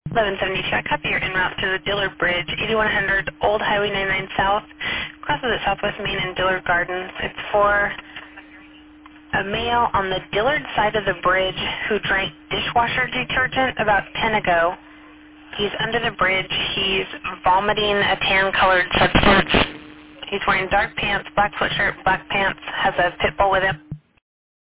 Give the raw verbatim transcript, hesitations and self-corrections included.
eleven seventy-two, I copy your en route to the Dillard Bridge, eighty-one hundred Old Highway ninety-nine South, crosses at Southwest Main and Dillard Gardens. It's for a male on the Dillard side of the bridge who drank dishwasher detergent about ten ago. He's under the bridge. He's vomiting a tan-colored substance. He's wearing dark pants, black sweatshirt, black pants, has a pit bull with him.